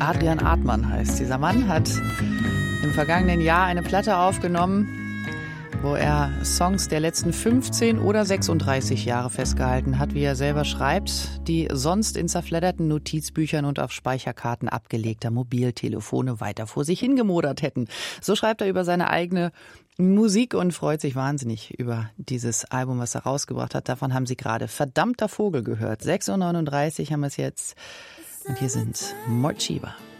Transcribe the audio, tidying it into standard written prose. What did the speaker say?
Adrian Artmann heißt dieser Mann, hat im vergangenen Jahr eine Platte aufgenommen, wo er Songs der letzten 15 oder 36 Jahre festgehalten hat, wie er selber schreibt, die sonst in zerfledderten Notizbüchern und auf Speicherkarten abgelegter Mobiltelefone weiter vor sich hingemodert hätten. So schreibt er über seine eigene Musik und freut sich wahnsinnig über dieses Album, was er rausgebracht hat. Davon haben Sie gerade Verdammter Vogel gehört. 6:39 Uhr haben wir es jetzt. Und hier sind Morcheeba.